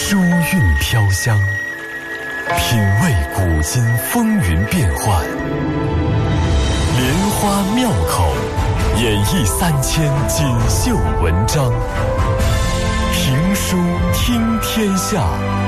书韵飘香，品味古今风云变幻，莲花妙口，演绎3000锦绣文章，评书听天下。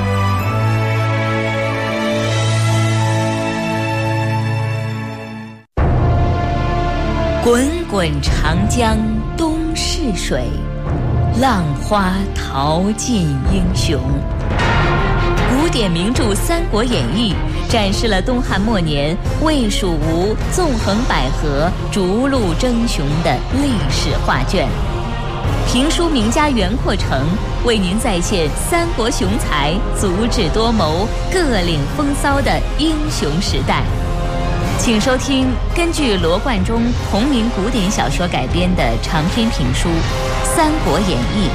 滚滚长江东逝水，浪花淘尽英雄。古典名著《三国演义》展示了东汉末年魏蜀吴纵横捭阖、逐鹿争雄的历史画卷。评书名家袁阔成为您再现三国雄才足智多谋、各领风骚的英雄时代。请收听根据罗贯中同名古典小说改编的长篇评书《三国演义》。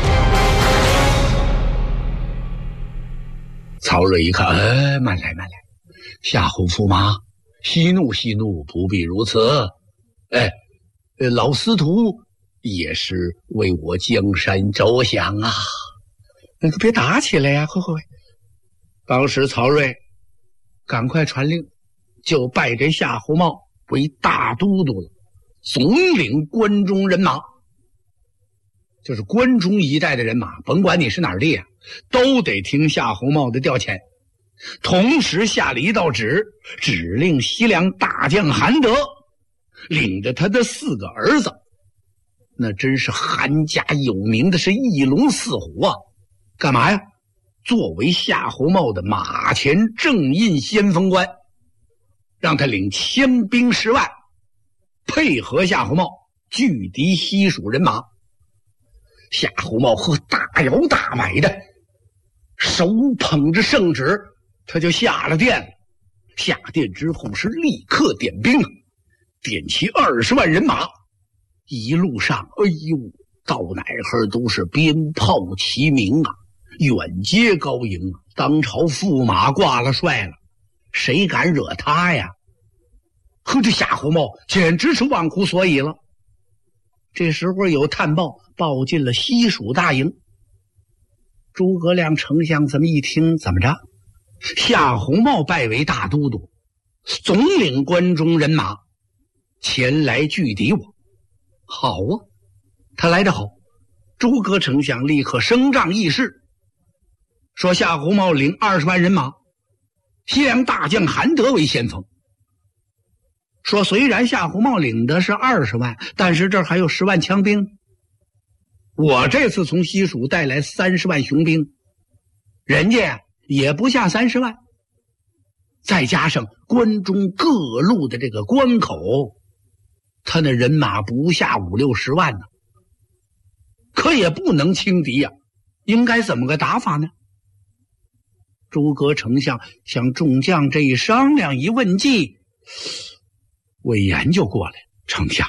曹睿一看，慢来，夏侯驸马，息怒，不必如此。老司徒也是为我江山着想啊，那个别打起来呀！会。当时曹睿赶快传令，就拜这夏侯茂为大都督了，总领关中人马。就是关中一带的人马，甭管你是哪儿的，都得听夏侯茂的调遣。同时下了一道指令西凉大将韩德领着他的4个儿子，那真是韩家有名的是一龙4虎啊，干嘛呀？作为夏侯茂的马前正印先锋官，让他领1000兵10万，配合夏侯茂拒敌西蜀人马。夏侯茂和大摇大摆的手捧着圣旨，他就下了殿了。下殿之后是立刻点兵，点齐20万人马。一路上到哪儿都是鞭炮齐鸣啊，远接高迎啊，当朝驸马挂了帅了，谁敢惹他呀？这夏侯茂简直是忘乎所以了。这时候有探报报进了西蜀大营，诸葛亮丞相这么一听，怎么着？夏侯茂拜为大都督，总领关中人马前来拒敌我。好啊，他来得好。诸葛丞相立刻升帐议事，说夏侯茂领20万人马，西凉大将韩德为先锋。说虽然夏侯茂领的是20万，但是这儿还有10万枪兵。我这次从西蜀带来30万雄兵，人家也不下30万，再加上关中各路的这个关口，他那人马不下50-60万呢，可也不能轻敌呀，应该怎么个打法呢？诸葛丞相向众将这一商量一问计，魏延就过来，丞相，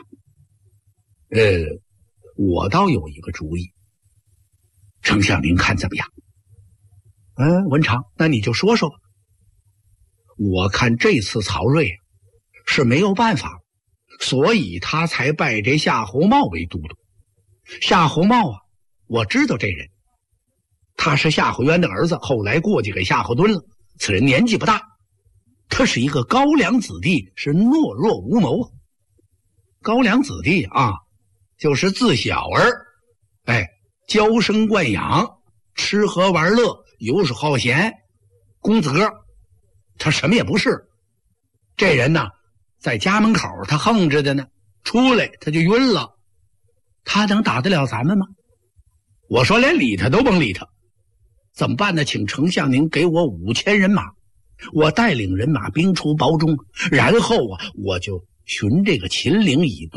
我倒有一个主意，丞相您看怎么样？文长，那你就说说吧。我看这次曹睿是没有办法，所以他才拜这夏侯茂为都督。夏侯茂啊，我知道这人，他是夏侯渊的儿子，后来过继给夏侯惇了。此人年纪不大，他是一个高粱子弟，是懦弱无谋。高粱子弟啊，就是自小娇生惯养，吃喝玩乐，游手好闲，公子哥，他什么也不是。这人呢，在家门口他横着的呢，出来他就晕了。他能打得了咱们吗？我说连理他都甭理他。怎么办呢？请丞相您给我5000人马，我带领人马兵出堡中，然后我就寻这个秦岭以东